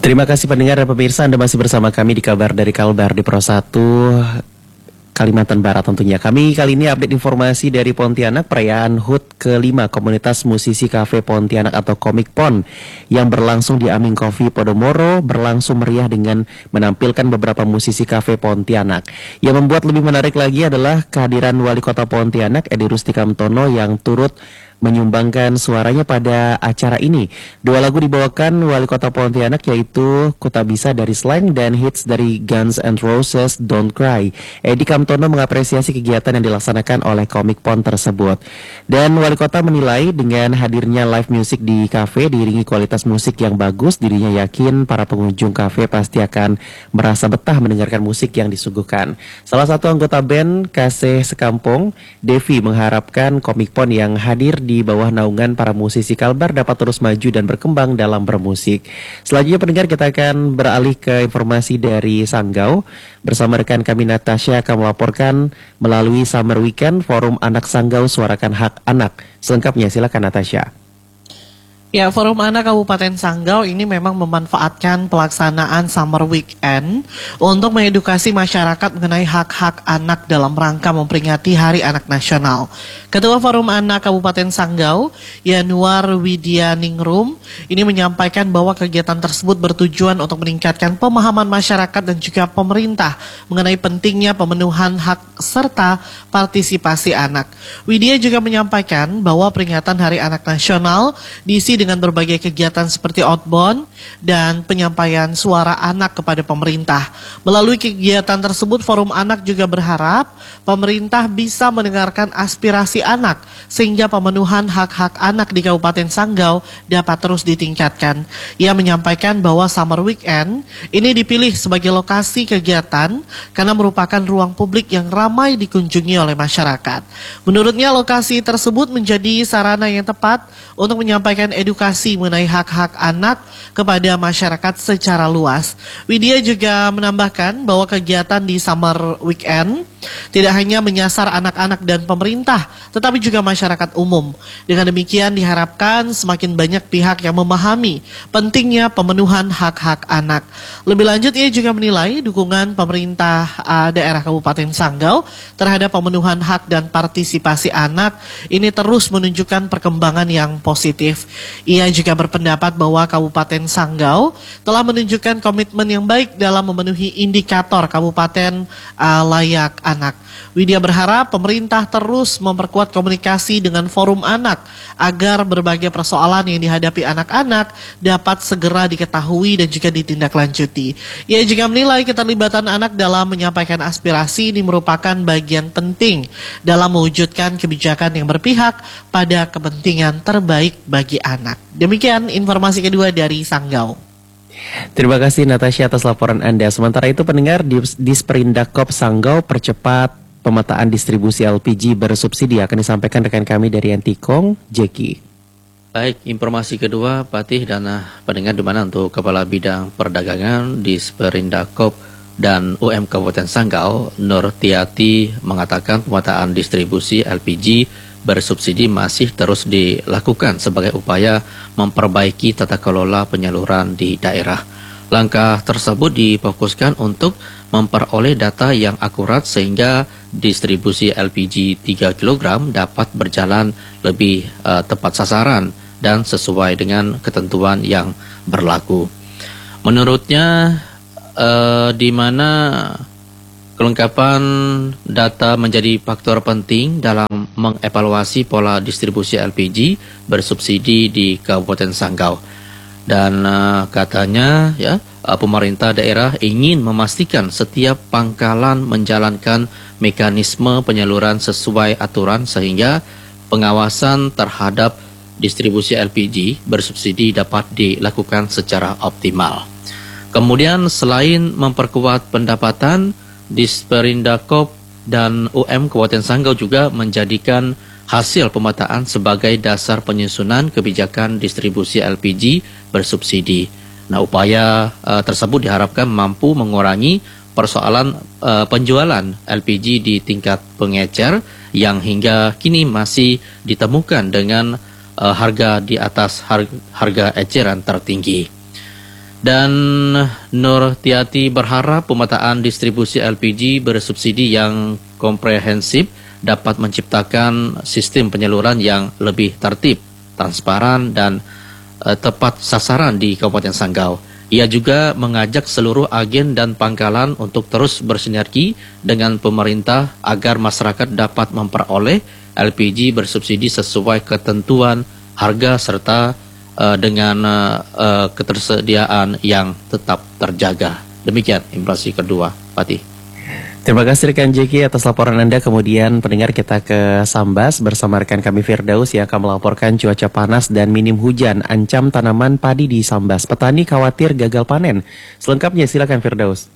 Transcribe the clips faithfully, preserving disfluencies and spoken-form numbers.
Terima kasih pendengar dan pemirsa, Anda masih bersama kami di Kabar dari Kalbar di Pro satu Kalimantan Barat tentunya. Kami kali ini update informasi dari Pontianak, perayaan H U T kelima Komunitas Musisi Cafe Pontianak atau Komik Pon yang berlangsung di Aming Coffee Podomoro berlangsung meriah dengan menampilkan beberapa musisi Cafe Pontianak. Yang membuat lebih menarik lagi adalah kehadiran Wali Kota Pontianak Edi Rustikamtono yang turut menyumbangkan suaranya pada acara ini. Dua lagu dibawakan Wali Kota Pontianak yaitu Ku Tak Bisa dari Slang dan hits dari Guns N' Roses Don't Cry. Edi Kamtono mengapresiasi kegiatan yang dilaksanakan oleh Komik Pon tersebut. Dan Wali Kota menilai dengan hadirnya live music di kafe diiringi kualitas musik yang bagus, dirinya yakin para pengunjung kafe pasti akan merasa betah mendengarkan musik yang disuguhkan. Salah satu anggota band Kasih Sekampung, Devi, mengharapkan Komik Pon yang hadir di bawah naungan para musisi Kalbar dapat terus maju dan berkembang dalam bermusik. Selanjutnya pendengar, kita akan beralih ke informasi dari Sanggau. Bersama rekan kami Natasha akan melaporkan melalui Summer Weekend Forum Anak Sanggau Suarakan Hak Anak. Selengkapnya silakan Natasha. Ya, Forum Anak Kabupaten Sanggau ini memang memanfaatkan pelaksanaan Summer Weekend untuk mengedukasi masyarakat mengenai hak-hak anak dalam rangka memperingati Hari Anak Nasional. Ketua Forum Anak Kabupaten Sanggau, Yanuar Widyaningrum, ini menyampaikan bahwa kegiatan tersebut bertujuan untuk meningkatkan pemahaman masyarakat dan juga pemerintah mengenai pentingnya pemenuhan hak serta partisipasi anak. Widya juga menyampaikan bahwa peringatan Hari Anak Nasional diisi dengan berbagai kegiatan seperti outbound dan penyampaian suara anak kepada pemerintah. Melalui kegiatan tersebut, Forum Anak juga berharap pemerintah bisa mendengarkan aspirasi anak sehingga pemenuhan hak-hak anak di Kabupaten Sanggau dapat terus ditingkatkan. Ia menyampaikan bahwa Summer Weekend ini dipilih sebagai lokasi kegiatan karena merupakan ruang publik yang ramai dikunjungi oleh masyarakat. Menurutnya, lokasi tersebut menjadi sarana yang tepat untuk menyampaikan edukasi mengenai hak-hak anak kepada masyarakat secara luas. Widya juga menambahkan bahwa kegiatan di Summer Weekend tidak hanya menyasar anak-anak dan pemerintah, tetapi juga masyarakat umum. Dengan demikian diharapkan semakin banyak pihak yang memahami pentingnya pemenuhan hak-hak anak. Lebih lanjut, ia juga menilai dukungan pemerintah uh, daerah Kabupaten Sanggau terhadap pemenuhan hak dan partisipasi anak ini terus menunjukkan perkembangan yang positif. Ia juga berpendapat bahwa Kabupaten Sanggau telah menunjukkan komitmen yang baik dalam memenuhi indikator Kabupaten uh, layak anak. Widya berharap pemerintah terus memperkuat komunikasi dengan Forum Anak agar berbagai persoalan yang dihadapi anak-anak dapat segera diketahui dan juga ditindaklanjuti. Ia juga menilai keterlibatan anak dalam menyampaikan aspirasi ini merupakan bagian penting dalam mewujudkan kebijakan yang berpihak pada kepentingan terbaik bagi anak. Demikian informasi kedua dari Sanggau. Terima kasih Natasha atas laporan Anda. Sementara itu pendengar, di Disperindak Sanggau percepat pemetaan distribusi L P G bersubsidi akan disampaikan rekan kami dari Antikong, Jeki. Baik, informasi kedua, Patih dan pendengar di mana untuk Kepala Bidang Perdagangan Disperindak dan U M Kabupaten Sanggau, Nur Tiati, mengatakan pemetaan distribusi L P G bersubsidi masih terus dilakukan sebagai upaya memperbaiki tata kelola penyaluran di daerah. Langkah tersebut difokuskan untuk memperoleh data yang akurat sehingga distribusi L P G tiga kilogram dapat berjalan lebih uh, tepat sasaran dan sesuai dengan ketentuan yang berlaku. Menurutnya, uh, di mana kelengkapan data menjadi faktor penting dalam mengevaluasi pola distribusi L P G bersubsidi di Kabupaten Sanggau. Dan uh, katanya ya uh, pemerintah daerah ingin memastikan setiap pangkalan menjalankan mekanisme penyaluran sesuai aturan sehingga pengawasan terhadap distribusi L P G bersubsidi dapat dilakukan secara optimal. Kemudian selain memperkuat pendapatan, Disperindakop dan U M Kabupaten Sanggau juga menjadikan hasil pemetaan sebagai dasar penyusunan kebijakan distribusi L P G bersubsidi. Nah, upaya uh, tersebut diharapkan mampu mengurangi persoalan uh, penjualan L P G di tingkat pengecer yang hingga kini masih ditemukan dengan uh, harga di atas harga, harga eceran tertinggi. Dan Nur Tiati berharap pemetaan distribusi L P G bersubsidi yang komprehensif dapat menciptakan sistem penyaluran yang lebih tertib, transparan, dan uh, tepat sasaran di Kabupaten Sanggau. Ia juga mengajak seluruh agen dan pangkalan untuk terus bersinergi dengan pemerintah agar masyarakat dapat memperoleh L P G bersubsidi sesuai ketentuan harga serta uh, dengan uh, uh, ketersediaan yang tetap terjaga. Demikian informasi kedua, Fatih. Terima kasih rekan Jeki atas laporan Anda. Kemudian pendengar, kita ke Sambas bersama rekan kami Firdaus yang akan melaporkan cuaca panas dan minim hujan ancam tanaman padi di Sambas. Petani khawatir gagal panen. Selengkapnya silakan Firdaus.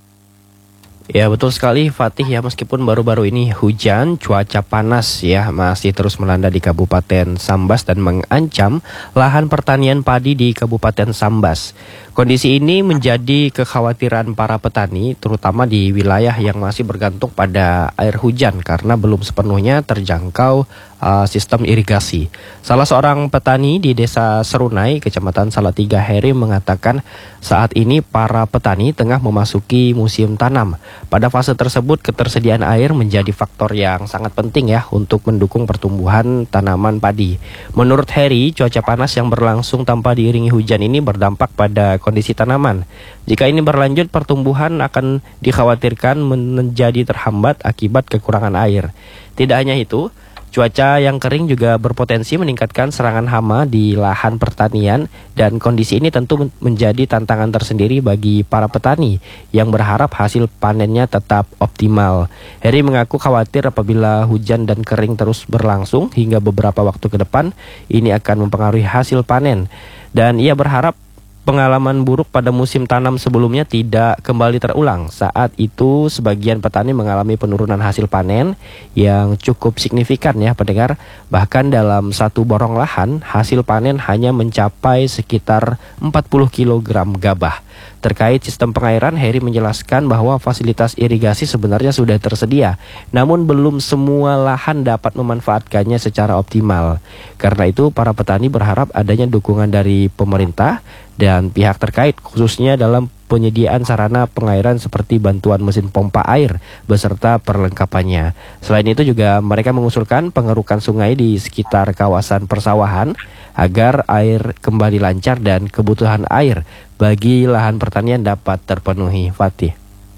Ya betul sekali Fatih ya, meskipun baru-baru ini hujan, cuaca panas ya masih terus melanda di Kabupaten Sambas dan mengancam lahan pertanian padi di Kabupaten Sambas. Kondisi ini menjadi kekhawatiran para petani, terutama di wilayah yang masih bergantung pada air hujan karena belum sepenuhnya terjangkau uh, sistem irigasi. Salah seorang petani di Desa Serunai, Kecamatan Salatiga, Heri, mengatakan saat ini para petani tengah memasuki musim tanam. Pada fase tersebut ketersediaan air menjadi faktor yang sangat penting ya untuk mendukung pertumbuhan tanaman padi. Menurut Heri, cuaca panas yang berlangsung tanpa diiringi hujan ini berdampak pada kondisi tanaman. Jika ini berlanjut, pertumbuhan akan dikhawatirkan menjadi terhambat akibat kekurangan air. Tidak hanya itu, cuaca yang kering juga berpotensi meningkatkan serangan hama di lahan pertanian dan kondisi ini tentu menjadi tantangan tersendiri bagi para petani yang berharap hasil panennya tetap optimal. Heri mengaku khawatir apabila hujan dan kering terus berlangsung hingga beberapa waktu ke depan, ini akan mempengaruhi hasil panen. Dan ia berharap pengalaman buruk pada musim tanam sebelumnya tidak kembali terulang. Saat itu sebagian petani mengalami penurunan hasil panen yang cukup signifikan ya pendengar. Bahkan dalam satu borong lahan hasil panen hanya mencapai sekitar empat puluh kilogram gabah. Terkait sistem pengairan, Heri menjelaskan bahwa fasilitas irigasi sebenarnya sudah tersedia, namun belum semua lahan dapat memanfaatkannya secara optimal. Karena itu para petani berharap adanya dukungan dari pemerintah dan pihak terkait, khususnya dalam penyediaan sarana pengairan seperti bantuan mesin pompa air beserta perlengkapannya. Selain itu juga mereka mengusulkan pengerukan sungai di sekitar kawasan persawahan agar air kembali lancar dan kebutuhan air bagi lahan pertanian dapat terpenuhi. Fatih.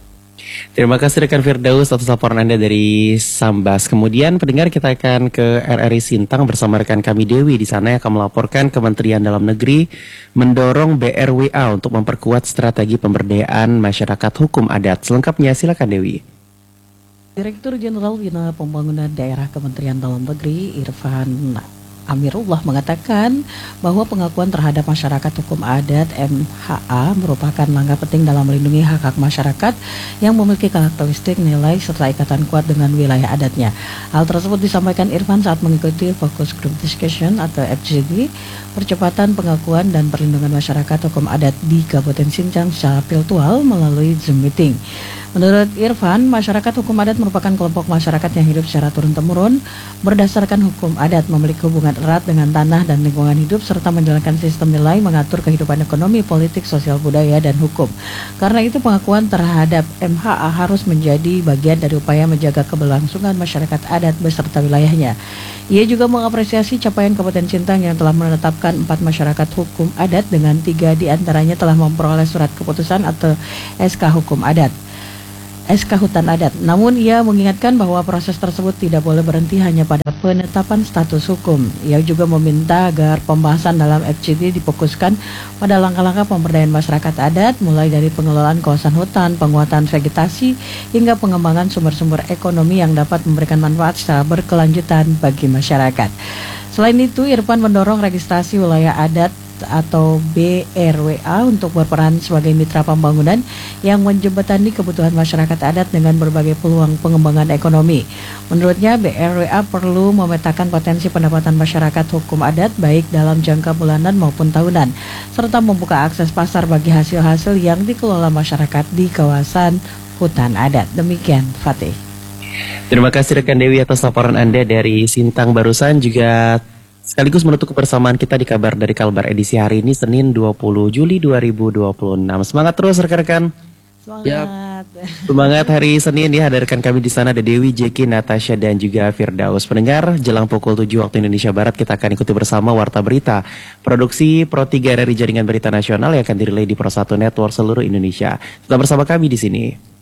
Terima kasih rekan Firdaus atas laporan Anda dari Sambas. Kemudian pendengar, kita akan ke R R I Sintang bersama rekan kami Dewi. Di sana yang akan melaporkan Kementerian Dalam Negeri mendorong B R W A untuk memperkuat strategi pemberdayaan masyarakat hukum adat. Selengkapnya silakan Dewi. Direktur Jenderal Bina Pembangunan Daerah Kementerian Dalam Negeri Irfan Amirullah mengatakan bahwa pengakuan terhadap masyarakat hukum adat M H A merupakan langkah penting dalam melindungi hak-hak masyarakat yang memiliki karakteristik, nilai, serta ikatan kuat dengan wilayah adatnya. Hal tersebut disampaikan Irfan saat mengikuti Focus Group Discussion atau F G D percepatan pengakuan dan perlindungan masyarakat hukum adat di Kabupaten Sintang secara virtual melalui Zoom meeting. Menurut Irfan, masyarakat hukum adat merupakan kelompok masyarakat yang hidup secara turun-temurun berdasarkan hukum adat, memiliki hubungan erat dengan tanah dan lingkungan hidup, serta menjalankan sistem nilai mengatur kehidupan ekonomi, politik, sosial, budaya, dan hukum. Karena itu pengakuan terhadap M H A harus menjadi bagian dari upaya menjaga keberlangsungan masyarakat adat beserta wilayahnya. Ia juga mengapresiasi capaian Kabupaten Sintang yang telah menetapkan empat masyarakat hukum adat dengan tiga diantaranya telah memperoleh surat keputusan atau S K hukum adat. S K Hutan Adat. Namun ia mengingatkan bahwa proses tersebut tidak boleh berhenti hanya pada penetapan status hukum. Ia juga meminta agar pembahasan dalam F G D difokuskan pada langkah-langkah pemberdayaan masyarakat adat, mulai dari pengelolaan kawasan hutan, penguatan vegetasi, hingga pengembangan sumber-sumber ekonomi yang dapat memberikan manfaat secara berkelanjutan bagi masyarakat. Selain itu, Irfan mendorong registrasi wilayah adat atau B R W A untuk berperan sebagai mitra pembangunan yang menjembatani kebutuhan masyarakat adat dengan berbagai peluang pengembangan ekonomi. Menurutnya, B R W A perlu memetakan potensi pendapatan masyarakat hukum adat baik dalam jangka bulanan maupun tahunan, serta membuka akses pasar bagi hasil-hasil yang dikelola masyarakat di kawasan hutan adat. Demikian, Fatih. Terima kasih rekan Dewi atas laporan Anda dari Sintang barusan. Juga Sekaligus menutup kebersamaan kita di kabar dari Kalbar edisi hari ini Senin dua puluh Juli dua ribu dua puluh enam. Semangat terus rekan-rekan. Semangat. Semangat hari Senin dihadirkan kami di sana ada Dewi, Jeki, Natasha dan juga Firdaus. Pendengar, jelang pukul tujuh waktu Indonesia Barat kita akan ikuti bersama Warta Berita, produksi Pro tiga dari Jaringan Berita Nasional yang akan dirilai di Pro satu Network seluruh Indonesia. Tetap bersama kami di sini.